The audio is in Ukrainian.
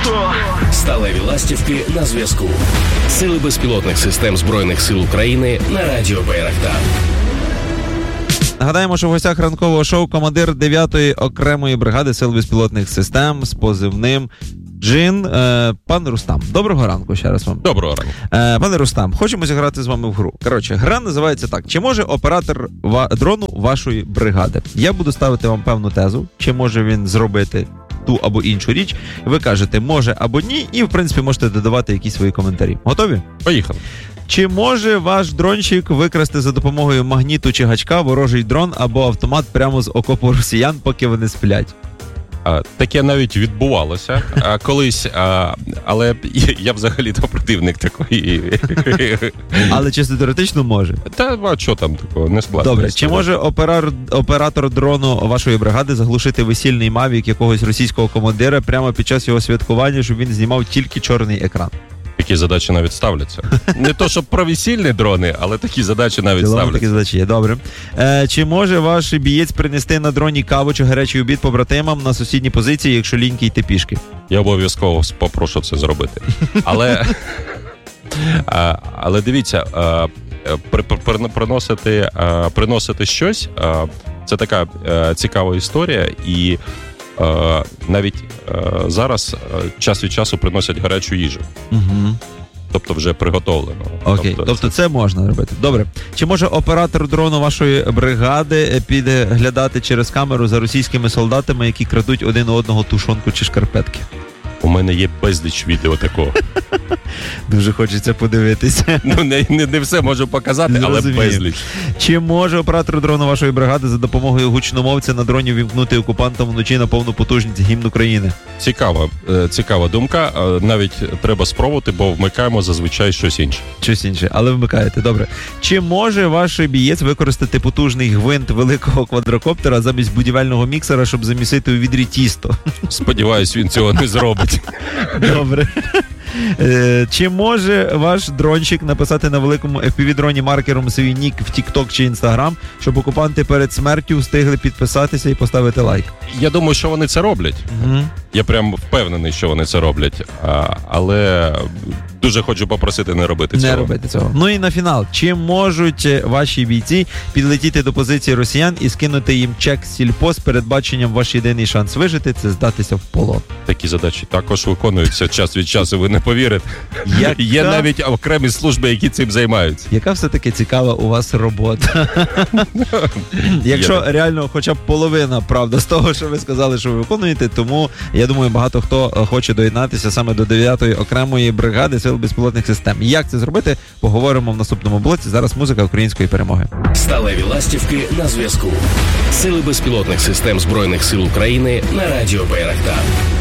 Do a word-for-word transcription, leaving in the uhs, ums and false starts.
Що? Сталеві ластівки на зв'язку. Сили безпілотних систем Збройних сил України на радіо Байрактар. Нагадаємо, що в гостях ранкового шоу командир дев'ятої окремої бригади сил безпілотних систем з позивним Джин, е, пан Рустам. Доброго ранку ще раз вам. Доброго ранку. Е, пане Рустам, хочемо зіграти з вами в гру. Коротше, гра називається так. Чи може оператор ва- дрону вашої бригади? Я буду ставити вам певну тезу, чи може він зробити ту або іншу річ. Ви кажете, може або ні, і, в принципі, можете додавати якісь свої коментарі. Готові? Поїхали. Чи може ваш дрончик викрасти за допомогою магніту чи гачка ворожий дрон або автомат прямо з окопу росіян, поки вони сплять? А, таке навіть відбувалося а, колись, а, але я взагалі-то противник такої. Але чисто теоретично може. Та, а що там такого, не складно. Добре, чи може оператор, оператор дрону вашої бригади заглушити весільний мавік якогось російського командира прямо під час його святкування, щоб він знімав тільки чорний екран? Такі задачі навіть ставляться. Не то, щоб про весільні дрони, але такі задачі навіть Цілому ставляться. такі задачі є, добре. Е, чи може ваш бієць принести на дроні каву чи гарячий обід побратимам на сусідній позиції, якщо ліньки йти пішки? Я обов'язково попрошу це зробити. Але, а, але дивіться, а, при, при, приносити, а, приносити щось, а, це така а, цікава історія, і а, навіть а, зараз а, час від часу приносять гарячу їжу. Угу. Тобто вже приготовлено. Окей, тобто, тобто це можна робити. Добре. Чи може оператор дрону вашої бригади підглядати через камеру за російськими солдатами, які крадуть один у одного тушонку чи шкарпетки? У мене є безліч відео такого. Дуже хочеться подивитися. Ну, не, не, не все можу показати, Не але розумію. безліч. Чи може оператор дрону вашої бригади за допомогою гучномовця на дроні вімкнути окупантам вночі на повну потужність гімн України? Цікава, е, цікава думка. Е, Навіть треба спробувати, бо вмикаємо зазвичай щось інше. Щось інше, але вмикаєте, добре. Чи може ваш бієць використати потужний гвинт великого квадрокоптера замість будівельного міксера, щоб замісити у відрі тісто? Сподіваюсь, він цього не зробить. Добре. Е, Чи може ваш дрончик написати на великому еф пі ві-дроні маркером свій нік в TikTok чи Instagram, щоб окупанти перед смертю встигли підписатися і поставити лайк? Я думаю, що вони це роблять. Угу. Я прям впевнений, що вони це роблять. А, але дуже хочу попросити не робити цього. Не робити цього. Ну і на фінал. Чи можуть ваші бійці підлетіти до позиції росіян і скинути їм чек з сільпо з передбаченням ваш єдиний шанс вижити – це здатися в полон? Такі задачі також виконуються час від часу, ви не повірите. Яка... Є навіть окремі служби, які цим займаються. Яка все-таки цікава у вас робота? Якщо реально хоча б половина, правда, з того, що ви сказали, що ви виконуєте, тому я думаю, багато хто хоче доєднатися саме до дев'ятої окремої бригади сил безпілотних систем. Як це зробити, поговоримо в наступному блоці. Зараз музика української перемоги. Сталеві ластівки на зв'язку. Сили безпілотних систем Збройних сил України на радіо Байрактар.